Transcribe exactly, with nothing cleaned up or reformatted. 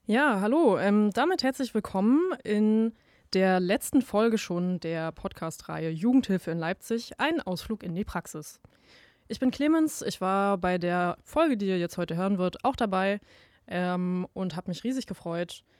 Ja, hallo. Ähm, damit herzlich willkommen in der letzten Folge schon der Podcast-Reihe Jugendhilfe in Leipzig, ein Ausflug in die Praxis. Ich bin Clemens, ich war bei der Folge, die ihr jetzt heute hören wird, auch dabei ähm, und habe mich riesig gefreut,